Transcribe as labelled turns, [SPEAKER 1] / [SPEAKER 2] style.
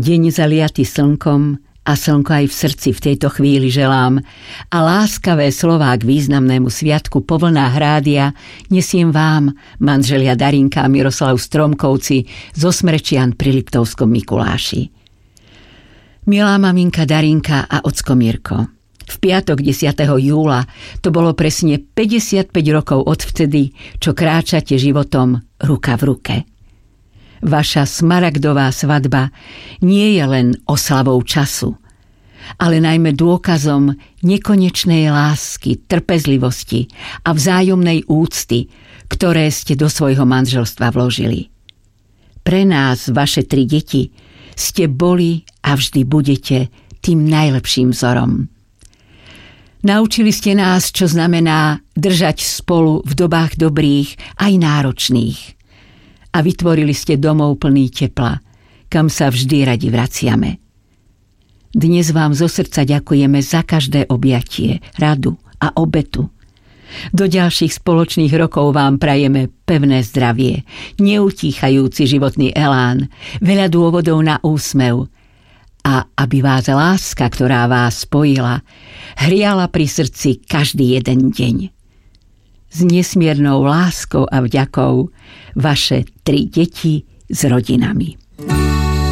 [SPEAKER 1] Deň zaliaty slnkom a slnko aj v srdci v tejto chvíli želám a láskavé slová k významnému sviatku po vlnách rádia nesiem vám, manželia Darinka a Miroslav Stromkovci zo Smrečian pri Liptovskom Mikuláši. Milá maminka Darinka a ocko Mirko, v piatok 10. júla to bolo presne 55 rokov odvtedy, čo kráčate životom ruka v ruke. Vaša smaragdová svadba nie je len oslavou času, ale najmä dôkazom nekonečnej lásky, trpezlivosti a vzájomnej úcty, ktoré ste do svojho manželstva vložili. Pre nás, vaše 3 deti, ste boli a vždy budete tým najlepším vzorom. Naučili ste nás, čo znamená držať spolu v dobách dobrých aj náročných. A vytvorili ste domov plný tepla, kam sa vždy radi vraciame. Dnes vám zo srdca ďakujeme za každé objatie, radu a obetu. Do ďalších spoločných rokov vám prajeme pevné zdravie, neutíchajúci životný elán, veľa dôvodov na úsmev a aby vás láska, ktorá vás spojila, hriala pri srdci každý jeden deň. S nesmiernou láskou a vďakou vaše 3 deti s rodinami.